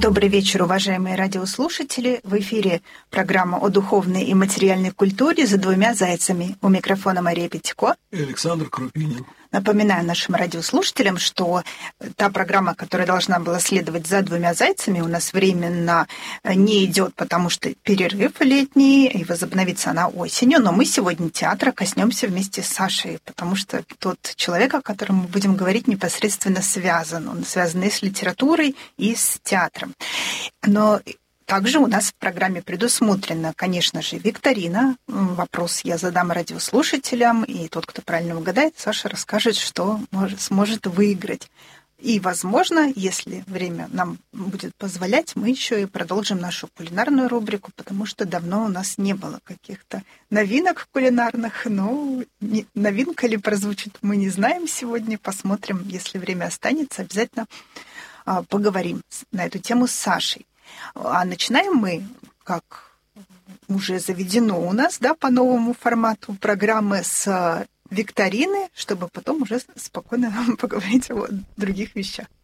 Добрый вечер, уважаемые радиослушатели. В эфире программа о духовной и материальной культуре «За двумя зайцами». У микрофона Мария Петько и Александр Крупинин. Напоминаю нашим радиослушателям, что та программа, которая должна была следовать «За двумя зайцами», у нас временно не идет, потому что перерыв летний, и возобновится она осенью. Но мы сегодня театра коснемся вместе с Сашей, потому что тот человек, о котором мы будем говорить, непосредственно связан. Он связан и с литературой, и с театром. Но также у нас в программе предусмотрена, конечно же, викторина. Вопрос я задам радиослушателям, и тот, кто правильно угадает, Саша расскажет, что сможет выиграть. И, возможно, если время нам будет позволять, мы еще и продолжим нашу кулинарную рубрику, потому что давно у нас не было каких-то новинок кулинарных. Но новинка ли прозвучит, мы не знаем сегодня. Посмотрим, если время останется, обязательно поговорим на эту тему с Сашей. А начинаем мы, как уже заведено у нас, да, по новому формату программы с викторины, чтобы потом уже спокойно поговорить о других вещах.